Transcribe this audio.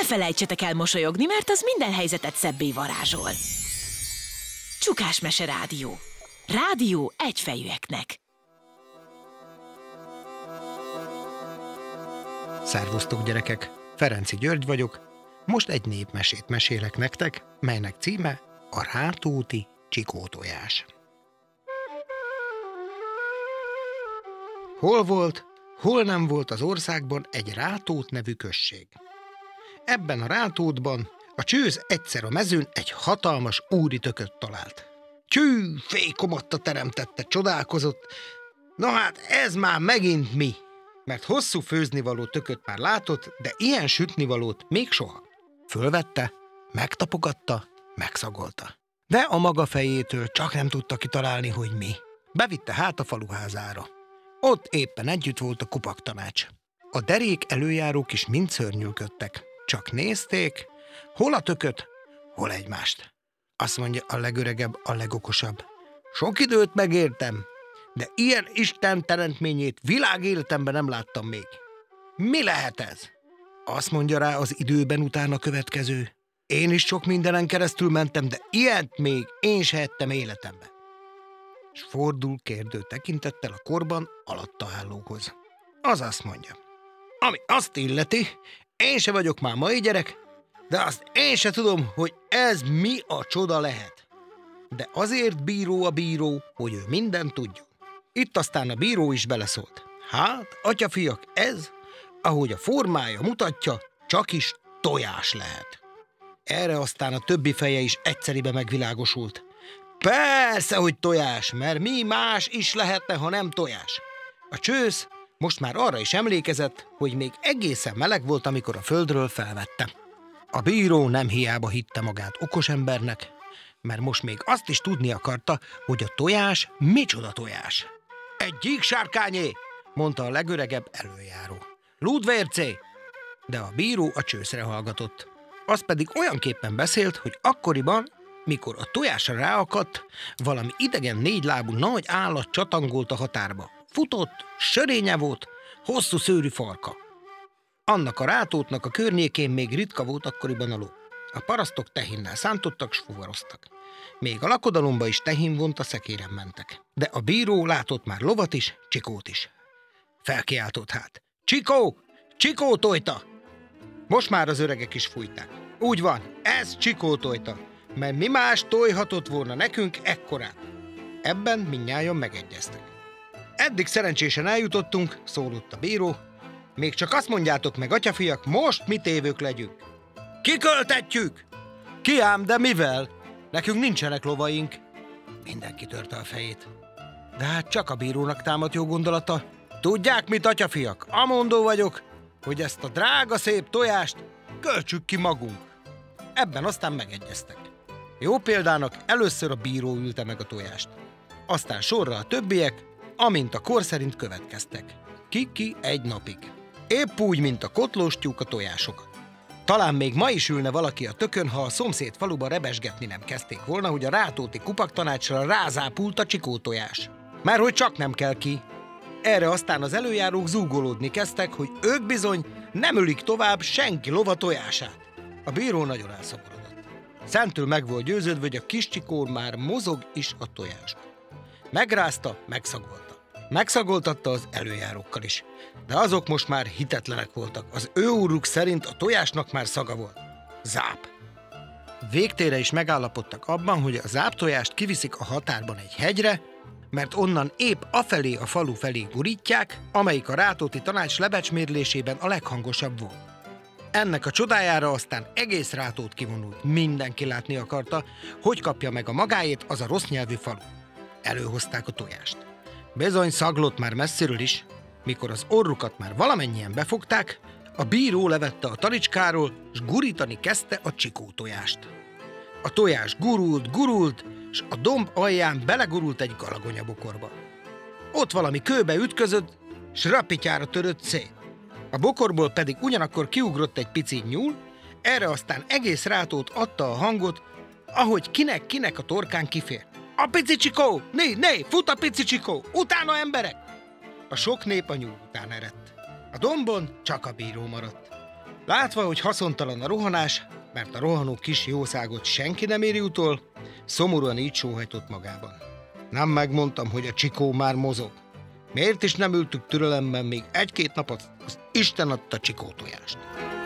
ne felejtsetek el mosolyogni, mert az minden helyzetet szebbé varázsol. Csukásmese Rádió. Rádió egyfejűeknek. Szervusztok, gyerekek! Ferenczy György vagyok. Most egy népmesét mesélek nektek, melynek címe a Rátóti csikótojás. Hol volt, hol nem volt az országban egy Rátót nevű község. Ebben a Rátótban a csőz egyszer a mezőn egy hatalmas úri tököt talált. Tyű, fékomatta teremtette, csodálkozott. Na hát ez már megint mi? Mert hosszú főznivaló tököt már látott, de ilyen sütnivalót még soha. Fölvette, megtapogatta, megszagolta. De a maga fejétől csak nem tudta kitalálni, hogy mi. Bevitte hát a faluházára. Ott éppen együtt volt a kupaktanács. A derék előjárók is mind szörnyűködtek. Csak nézték, hol a tököt, hol egymást. Azt mondja a legöregebb, a legokosabb. Sok időt megértem, de ilyen Isten teremtményét világéletemben nem láttam még. Mi lehet ez? Azt mondja rá az időben utána következő. Én is sok mindenen keresztül mentem, de ilyet még én se ettem életemben. És fordul kérdő tekintettel a korban alatta állóhoz. Az azt mondja. Ami azt illeti, én se vagyok már mai gyerek, de azt én se tudom, hogy ez mi a csoda lehet. De azért bíró a bíró, hogy ő mindent tudjon. Itt aztán a bíró is beleszólt. Hát, atyafiak, ez, ahogy a formája mutatja, csak is tojás lehet. Erre aztán a többi feje is egyszeribe megvilágosult. Persze, hogy tojás, mert mi más is lehetne, ha nem tojás. A csősz most már arra is emlékezett, hogy még egészen meleg volt, amikor a földről felvette. A bíró nem hiába hitte magát okos embernek, mert most még azt is tudni akarta, hogy a tojás micsoda tojás. Egy gyíksárkányé, mondta a legöregebb előjáró. Lúdvércé! De a bíró a csőszre hallgatott. Az pedig olyanképpen beszélt, hogy akkoriban, mikor a tojásra ráakadt, valami idegen négylábú nagy állat csatangolt a határba. Futott, sörénye volt, hosszú szőrű farka. Annak a Rátótnak a környékén még ritka volt akkoriban a ló. A parasztok tehénnel szántottak, s fuvaroztak. Még a lakodalomba is tehén vont, a szekéren mentek. De a bíró látott már lovat is, Csikót is. Felkiáltott hát. Csikó! Csikó tojta! Most már az öregek is fújták. Úgy van, ez Csikó tojta, mert mi más tojhatott volna nekünk ekkorát. Ebben mindnyájan megegyeztek. Eddig szerencsésen eljutottunk, szólott a bíró. Még csak azt mondjátok meg, atyafiak, most mi tévők legyünk. Kiköltetjük! Ki ám, de mivel? Nekünk nincsenek lovaink. Mindenki törte a fejét. De hát csak a bírónak támadt jó gondolata. Tudják mit, atyafiak? Amondó vagyok, hogy ezt a drága szép tojást költsük ki magunk. Ebben aztán megegyeztek. Jó példának először a bíró ülte meg a tojást. Aztán sorra a többiek, amint a kor szerint következtek. Ki egy napig. Épp úgy, mint a kotlós tyúk a tojásokat. Talán még ma is ülne valaki a tökön, ha a szomszéd faluba rebesgetni nem kezdték volna, hogy a Rátóti kupaktanácsra rázápult a csikótojás. Mert hogy csak nem kell ki. Erre aztán az előjárók zúgolódni kezdtek, hogy ők bizony nem ölik tovább senki lova tojását. A bíró nagyon elszomorodott. Szentül meg volt győződve, hogy a kis Csikó már mozog is a tojásba. Megrázta, megszagolta. Megszagoltatta az előjárókkal is. De azok most már hitetlenek voltak. Az ő úruk szerint a tojásnak már szaga volt. Záp. Végtére is megállapodtak abban, hogy a záptojást kiviszik a határban egy hegyre, mert onnan épp afelé a falu felé gurítják, amelyik a Rátóti tanács lebecsmérlésében a leghangosabb volt. Ennek a csodájára aztán egész Rátót kivonult. Mindenki látni akarta, hogy kapja meg a magáét az a rossz nyelvű falu. Előhozták a tojást. Bizony szaglott már messziről is. Mikor az orrukat már valamennyien befogták, a bíró levette a talicskáról, s gurítani kezdte a csikótojást. A tojás gurult, s a domb alján belegurult egy galagonyabokorba. Ott valami kőbe ütközött, s rapityára törött szét. A bokorból pedig ugyanakkor kiugrott egy pici nyúl, erre aztán egész Rátót adta a hangot, ahogy kinek a torkán kifér. A pici Csikó! Né, fut a pici Csikó! Utána emberek! A sok nép a nyúl után eredt. A dombon csak a bíró maradt. Látva, hogy haszontalan a rohanás, mert a rohanó kis jószágot senki nem éri utol, szomorúan így sóhajtott magában. Nem megmondtam, hogy a Csikó már mozog. Miért is nem ültük türelemben még 1-2 napot, az Isten adta Csikó tojást.